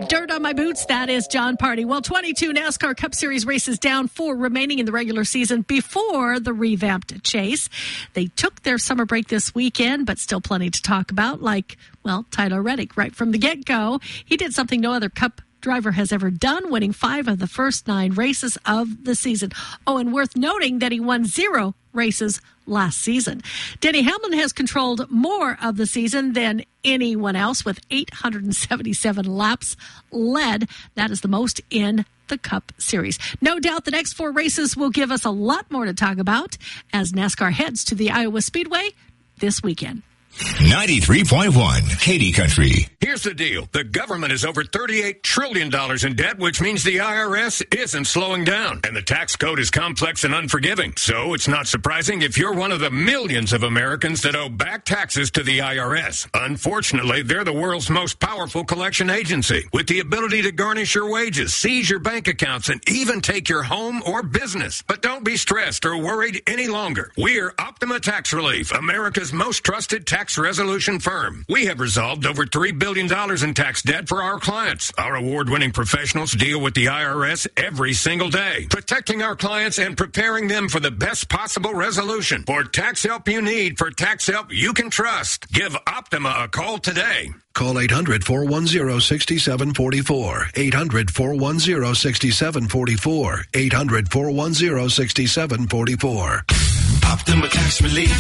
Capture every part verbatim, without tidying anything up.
Dirt on My Boots, that is John Party. Well, twenty-two NASCAR Cup Series races down, four remaining in the regular season before the revamped chase. They took their summer break this weekend, but still plenty to talk about, like, well, Tyler Reddick, right from the get-go. He did something no other Cup driver has ever done, winning five of the first nine races of the season. Oh, and worth noting that he won zero races last season. Denny Hamlin has controlled more of the season than anyone else with eight hundred seventy-seven laps led. That is the most in the Cup Series. No doubt the next four races will give us a lot more to talk about as NASCAR heads to the Iowa Speedway this weekend. ninety-three point one Katy Country. Here's the deal. The government is over thirty-eight trillion dollars in debt, which means the I R S isn't slowing down. And the tax code is complex and unforgiving. So it's not surprising if you're one of the millions of Americans that owe back taxes to the I R S. Unfortunately, they're the world's most powerful collection agency with the ability to garnish your wages, seize your bank accounts, and even take your home or business. But don't be stressed or worried any longer. We're Optima Tax Relief, America's most trusted tax resolution firm. We have resolved over three billion dollars in tax debt for our clients. Our award-winning professionals deal with the I R S every single day, protecting our clients and preparing them for the best possible resolution. For tax help you need, for tax help you can trust, give Optima a call today. Call eight hundred, four one zero, six seven four four. eight hundred, four one zero, six seven four four. eight hundred, four one zero, six seven four four. Optima Tax Relief.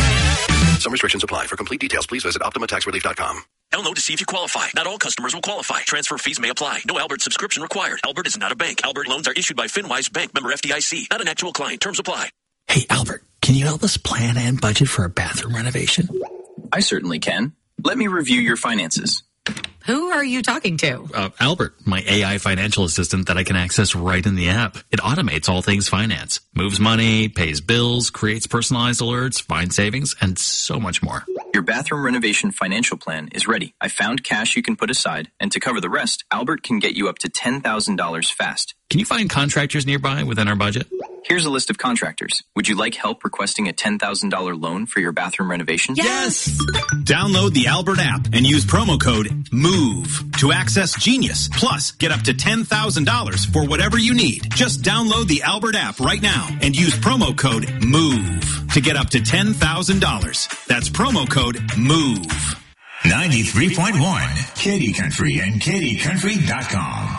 Some restrictions apply. For complete details, please visit Optima Tax Relief dot com. Download to see if you qualify. Not all customers will qualify. Transfer fees may apply. No Albert subscription required. Albert is not a bank. Albert loans are issued by FinWise Bank, member F D I C. Not an actual client. Terms apply. Hey, Albert, can you help us plan and budget for a bathroom renovation? I certainly can. Let me review your finances. Who are you talking to? Uh, Albert, my A I financial assistant that I can access right in the app. It automates all things finance, moves money, pays bills, creates personalized alerts, finds savings, and so much more. Your bathroom renovation financial plan is ready. I found cash you can put aside, and to cover the rest, Albert can get you up to ten thousand dollars fast. Can you find contractors nearby within our budget? Here's a list of contractors. Would you like help requesting a ten thousand dollars loan for your bathroom renovation? Yes! Download the Albert app and use promo code MOVE to access Genius. Plus, get up to ten thousand dollars for whatever you need. Just download the Albert app right now and use promo code MOVE to get up to ten thousand dollars. That's promo code MOVE. ninety-three point one Katy Country and Katy Country dot com.